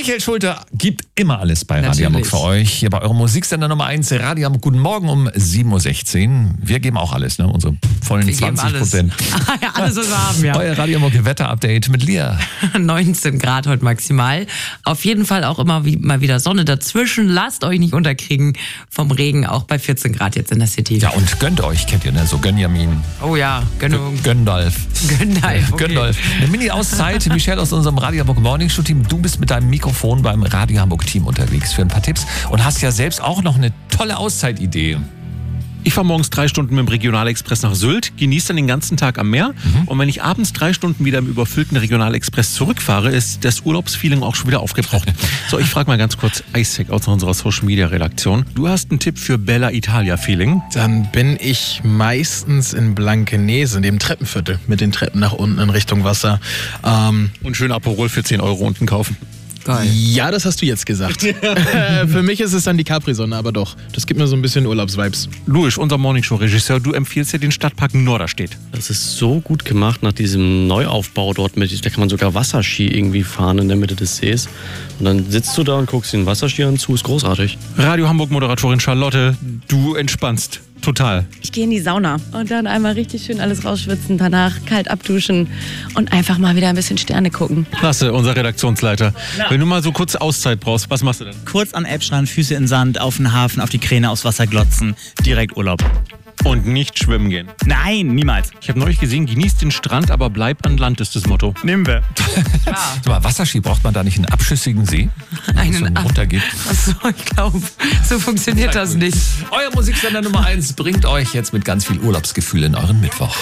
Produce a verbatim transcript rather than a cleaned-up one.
Michael Schulte gibt immer alles bei Natürlich. Radio Hamburg für euch. Hier bei eurem Musiksender Nummer eins, Radio Hamburg. Guten Morgen um sieben Uhr sechzehn. Wir geben auch alles, ne? Unsere vollen Wir geben zwanzig Prozent. alles. ja, alles, was wir haben, ja. Euer Radio Hamburg Wetter-Update mit Lia. neunzehn Grad heute maximal. Auf jeden Fall auch immer wie, mal wieder Sonne dazwischen. Lasst euch nicht unterkriegen vom Regen, auch bei vierzehn Grad jetzt in der City. Ja, und gönnt euch, kennt ihr, ne? So Gönjamin. Oh ja, Gönnung. Göndalf. Göndalf, okay. Göndalf. Eine Mini-Auszeit. Michelle aus unserem Radio Hamburg Morning Show Team. Du bist mit deinem Mikrofon beim Radio Hamburg Team unterwegs für ein paar Tipps und hast ja selbst auch noch eine tolle Auszeitidee. Ich fahre morgens drei Stunden mit dem Regionalexpress nach Sylt, genieße dann den ganzen Tag am Meer. Mhm. Und wenn ich abends drei Stunden wieder im überfüllten Regionalexpress zurückfahre, ist das Urlaubsfeeling auch schon wieder aufgebraucht. So, ich frage mal ganz kurz Isaac aus unserer Social-Media-Redaktion. Du hast einen Tipp für Bella Italia-Feeling? Dann bin ich meistens in Blankenese, in dem Treppenviertel, mit den Treppen nach unten in Richtung Wasser. Ähm, Und schön Aperol für zehn Euro unten kaufen. Geil. Ja, das hast du jetzt gesagt. Für mich ist es dann die Capri-Sonne, aber doch. Das gibt mir so ein bisschen Urlaubsvibes. Louis, unser Morningshow-Regisseur, du empfiehlst ja den Stadtpark Norderstedt. Das ist so gut gemacht nach diesem Neuaufbau dort. Mit, da kann man sogar Wasserski irgendwie fahren in der Mitte des Sees. Und dann sitzt du da und guckst den Wasserskiern zu. Ist großartig. Radio Hamburg-Moderatorin Charlotte, du entspannst total. Ich gehe in die Sauna und dann einmal richtig schön alles rausschwitzen, danach kalt abduschen und einfach mal wieder ein bisschen Sterne gucken. Lasse, unser Redaktionsleiter. Ja. Wenn du mal so kurz Auszeit brauchst, was machst du denn? Kurz an Elbstrand, Füße in Sand, auf den Hafen, auf die Kräne, aufs Wasser glotzen, direkt Urlaub. Und nicht schwimmen gehen. Nein, niemals. Ich habe neulich gesehen, genießt den Strand, aber bleib an Land ist das Motto. Nehmen wir. Ja. So, mal, Wasserski, braucht man da nicht einen abschüssigen See? Einen so Ab- runtergeht. Achso, ich glaube, so funktioniert das nicht. Euer Musiksender Nummer eins bringt euch jetzt mit ganz viel Urlaubsgefühl in euren Mittwoch.